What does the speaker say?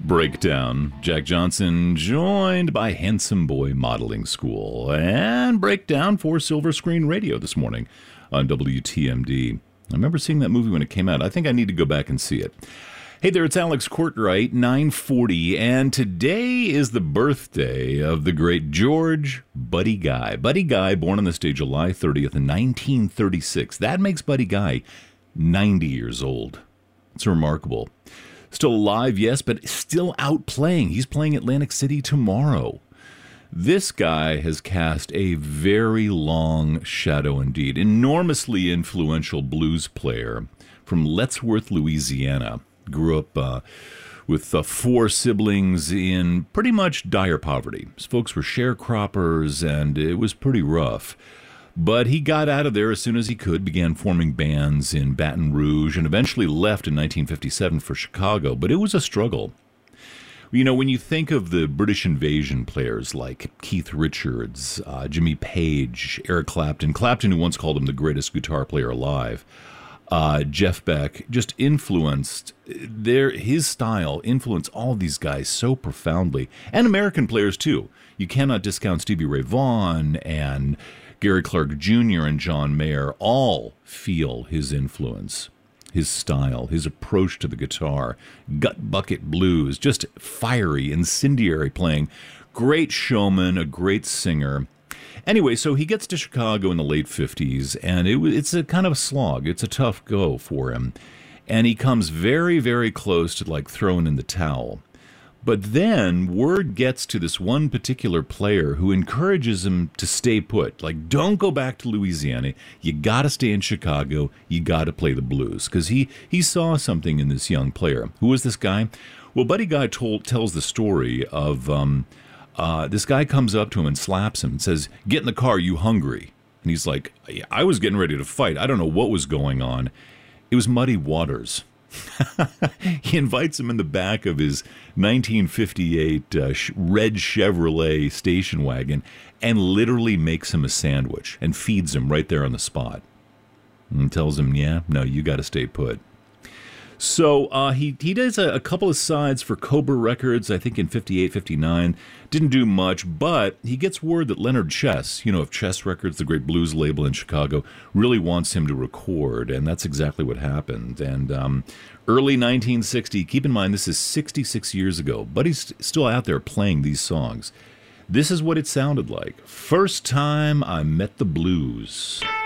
Breakdown. Jack Johnson joined by Handsome Boy Modeling School. And Breakdown for Silver Screen Radio this morning on WTMD. I remember seeing that movie when it came out. I think I need to go back and see it. Hey there, it's Alex Courtwright, 940, and today is the birthday of the great George Buddy Guy. Buddy Guy, born on this day July 30th in 1936. That makes Buddy Guy 90 years old. It's remarkable. Still alive, yes, but still out playing. He's playing Atlantic City tomorrow. This guy has cast a very long shadow indeed. Enormously influential blues player from Lettsworth, Louisiana. Grew up with four siblings in pretty much dire poverty. His folks were sharecroppers, and it was pretty rough. But he got out of there as soon as he could, began forming bands in Baton Rouge, and eventually left in 1957 for Chicago. But it was a struggle. You know, when you think of the British invasion players like Keith Richards, Jimmy Page, Eric Clapton, who once called him the greatest guitar player alive, Jeff Beck, just influenced his style influenced all these guys so profoundly, and American players too. You cannot discount Stevie Ray Vaughan and Gary Clark Jr. and John Mayer. All feel his influence, his style, his approach to the guitar, gut bucket blues, just fiery, incendiary playing, great showman, a great singer. Anyway, so he gets to Chicago in the late 50s, and it's a kind of a slog. It's a tough go for him. And he comes very, very close to, like, throwing in the towel. But then word gets to this one particular player who encourages him to stay put. Like, don't go back to Louisiana. You got to stay in Chicago. You got to play the blues. Because he saw something in this young player. Who was this guy? Well, Buddy Guy tells the story of... this guy comes up to him and slaps him and says, "Get in the car, you hungry?" And he's like, "I was getting ready to fight. I don't know what was going on." It was Muddy Waters. He invites him in the back of his 1958 red Chevrolet station wagon and literally makes him a sandwich and feeds him right there on the spot. And tells him, no, you got to stay put. So he does a couple of sides for Cobra Records, I think in 58, 59. Didn't do much, but he gets word that Leonard Chess, of Chess Records, the great blues label in Chicago, really wants him to record, and that's exactly what happened. And early 1960, keep in mind this is 66 years ago, but he's still out there playing these songs. This is what it sounded like. First time I met the blues.